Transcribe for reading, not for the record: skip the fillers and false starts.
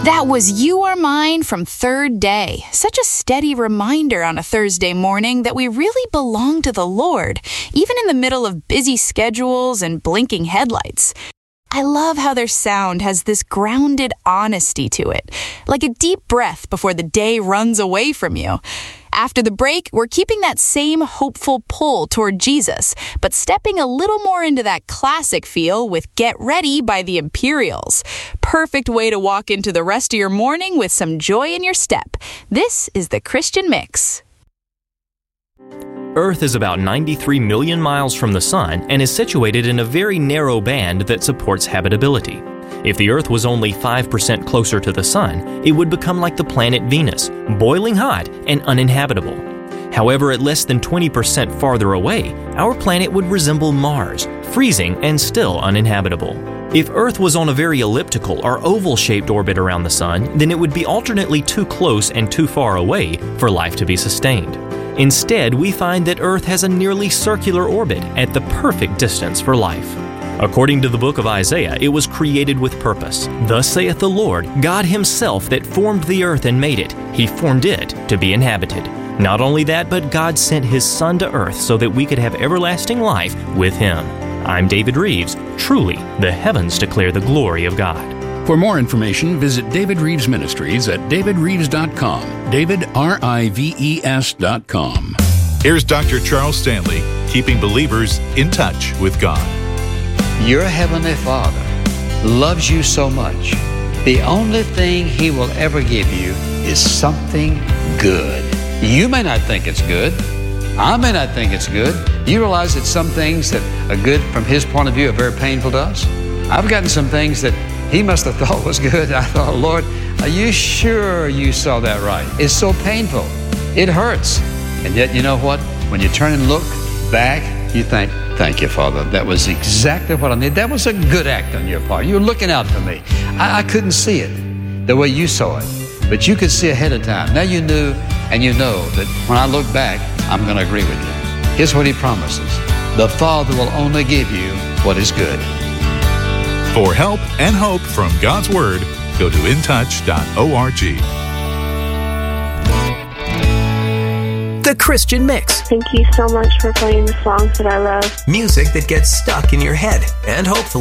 That was You Are Mine from Third Day. Such a steady reminder on a Thursday morning that we really belong to the Lord, even in the middle of busy schedules and blinking headlights. I love how their sound has this grounded honesty to it, like a deep breath before the day runs away from you. After the break, we're keeping that same hopeful pull toward Jesus, but stepping a little more into that classic feel with Get Ready by the Imperials. Perfect way to walk into the rest of your morning with some joy in your step. This is the Christian Mix. Earth is about 93 million miles from the Sun and is situated in a very narrow band that supports habitability. If the Earth was only 5% closer to the Sun, it would become like the planet Venus, boiling hot and uninhabitable. However, at less than 20% farther away, our planet would resemble Mars, freezing and still uninhabitable. If Earth was on a very elliptical or oval-shaped orbit around the Sun, then it would be alternately too close and too far away for life to be sustained. Instead, we find that Earth has a nearly circular orbit at the perfect distance for life. According to the book of Isaiah, it was created with purpose. Thus saith the Lord, God Himself that formed the earth and made it. He formed it to be inhabited. Not only that, but God sent His Son to earth so that we could have everlasting life with Him. I'm David Reeves. Truly, the heavens declare the glory of God. For more information, visit David Reeves Ministries at davidreeves.com. DavidRives.com. Here's Dr. Charles Stanley, keeping believers in touch with God. Your Heavenly Father loves you so much. The only thing He will ever give you is something good. You may not think it's good. I may not think it's good. You realize that some things that are good from His point of view are very painful to us? I've gotten some things that He must have thought was good. I thought, Lord, are you sure you saw that right? It's so painful. It hurts. And yet, you know what? When you turn and look back, you think, thank you, Father. That was exactly what I needed. That was a good act on your part. You were looking out for me. I couldn't see it the way you saw it, but you could see ahead of time. Now you knew, and you know that when I look back, I'm going to agree with you. Here's what He promises. The Father will only give you what is good. For help and hope from God's Word, go to intouch.org. The Christian Mix. Thank you so much for playing the songs that I love. Music that gets stuck in your head and hopefully